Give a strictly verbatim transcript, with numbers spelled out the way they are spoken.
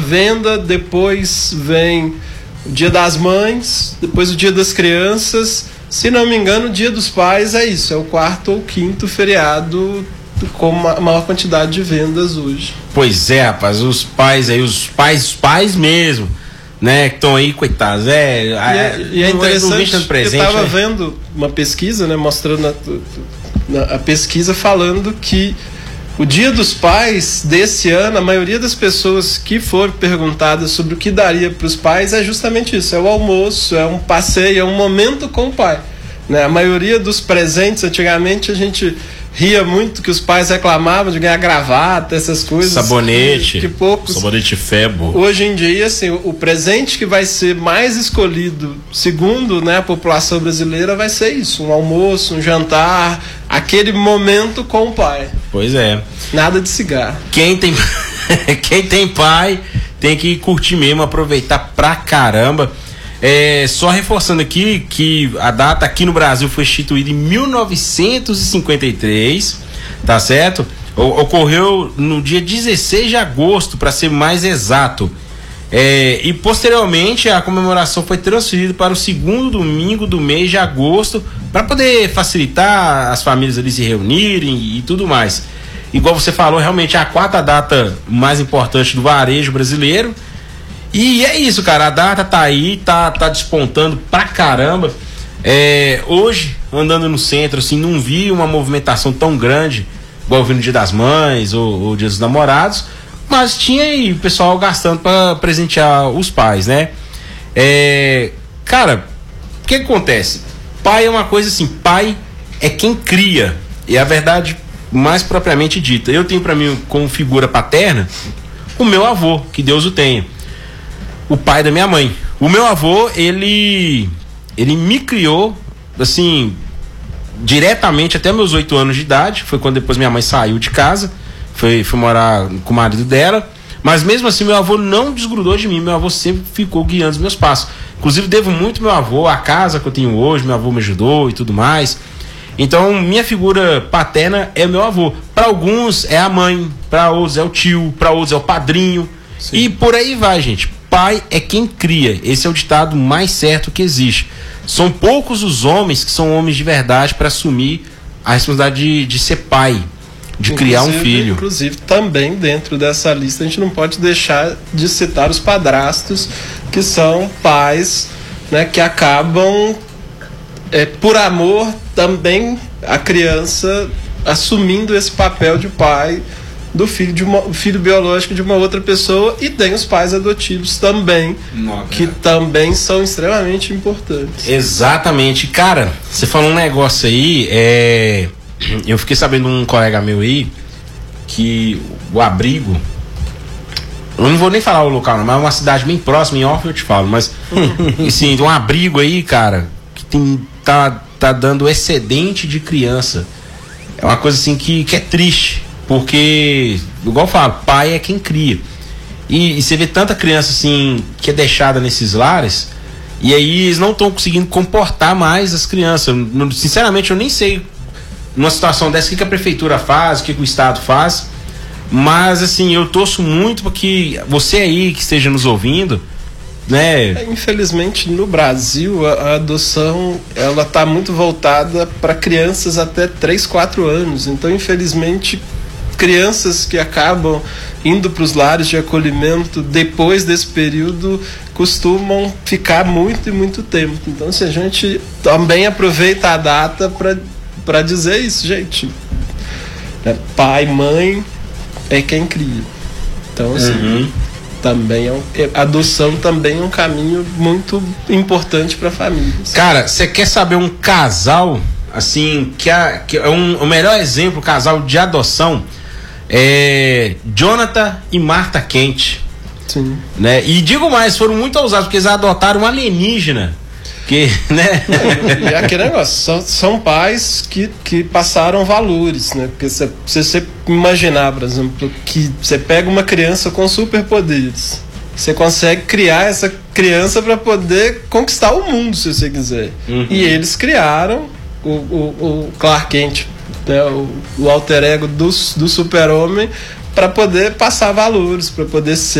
venda, depois vem o Dia das Mães, depois o Dia das Crianças. Se não me engano, o Dia dos Pais é isso, é o quarto ou quinto feriado com a maior quantidade de vendas hoje. Pois é, rapaz, os pais aí, os pais, os pais mesmo, né, que estão aí, coitados, é... E é, e é interessante, presente, eu estava né? vendo uma pesquisa, né, mostrando a, a pesquisa falando que o Dia dos Pais desse ano, a maioria das pessoas que foram perguntadas sobre o que daria para os pais é justamente isso, é o almoço, é um passeio, é um momento com o pai, né? A maioria dos presentes, antigamente a gente ria muito que os pais reclamavam de ganhar gravata, essas coisas. Sabonete. Que, que poucos. Sabonete Febo. Hoje em dia, assim, o, o presente que vai ser mais escolhido, segundo, né, a população brasileira, vai ser isso: um almoço, um jantar, aquele momento com o pai. Pois é. Nada de cigarro. Quem tem, quem tem pai tem que curtir mesmo, aproveitar pra caramba. É, só reforçando aqui que a data aqui no Brasil foi instituída em mil novecentos e cinquenta e três, tá certo? O, ocorreu no dia dezesseis de agosto, para ser mais exato. É, e posteriormente a comemoração foi transferida para o segundo domingo do mês de agosto, para poder facilitar as famílias ali se reunirem e tudo mais. Igual você falou, realmente é a quarta data mais importante do varejo brasileiro. E é isso, cara, a data tá aí, tá, tá despontando pra caramba. É, hoje, andando no centro, assim, não vi uma movimentação tão grande, igual vi no Dia das Mães ou, ou Dia dos Namorados, mas tinha aí o pessoal gastando pra presentear os pais, né? É, cara, o que acontece? Pai é uma coisa assim, pai é quem cria, e a verdade mais propriamente dita. Eu tenho pra mim como figura paterna o meu avô, que Deus o tenha. O pai da minha mãe. O meu avô, ele ele me criou, assim, diretamente até meus oito anos de idade. Foi quando depois minha mãe saiu de casa, foi, foi morar com o marido dela. Mas mesmo assim, meu avô não desgrudou de mim. Meu avô sempre ficou guiando os meus passos. Inclusive, devo muito ao meu avô, a casa que eu tenho hoje, meu avô me ajudou e tudo mais. Então, minha figura paterna é meu avô. Para alguns é a mãe, para outros é o tio, para outros é o padrinho. Sim. E por aí vai, gente. Pai é quem cria. Esse é o ditado mais certo que existe. São poucos os homens que são homens de verdade para assumir a responsabilidade de, de ser pai, de inclusive, criar um filho. Inclusive, também dentro dessa lista a gente não pode deixar de citar os padrastos, que são pais, né, que acabam é, por amor também a criança assumindo esse papel de pai do filho, de uma, filho biológico de uma outra pessoa. E tem os pais adotivos também, Não, que também são extremamente importantes. Exatamente. Cara, você falou um negócio aí, é... eu fiquei sabendo de um colega meu aí, que o abrigo, eu não vou nem falar o local, não, mas é uma cidade bem próxima, em off eu te falo, mas assim, um abrigo aí, cara, que tem, tá, tá dando excedente de criança. É uma coisa assim que, que é triste. Porque, igual eu falo, pai é quem cria. E, e você vê tanta criança assim que é deixada nesses lares, e aí eles não estão conseguindo comportar mais as crianças. Eu, sinceramente, eu nem sei, numa situação dessa, o que, que a prefeitura faz, o que, que o Estado faz. Mas, assim, eu torço muito para que você aí que esteja nos ouvindo, né? É, infelizmente, no Brasil, a, a adoção ela está muito voltada para crianças até três, quatro anos. Então, infelizmente, crianças que acabam indo para os lares de acolhimento depois desse período costumam ficar muito e muito tempo. Então, se a gente também aproveita a data para dizer isso, gente, né? Pai, mãe é quem cria. Então, assim, uhum. também é um, adoção também é um caminho muito importante para famílias. Cara, você quer saber um casal assim que é, que é um, o melhor exemplo, casal de adoção? É Jonathan e Martha Kent. Sim. Né? E digo mais, foram muito ousados, porque eles adotaram um alienígena. Que, né? E aquele negócio, são, são pais que, que passaram valores, né? Porque se você imaginar, por exemplo, que você pega uma criança com superpoderes, você consegue criar essa criança para poder conquistar o mundo, se você quiser. Uhum. E eles criaram o, o, o Clark Kent, né, o, o alter ego do, do super-homem, para poder passar valores, para poder ser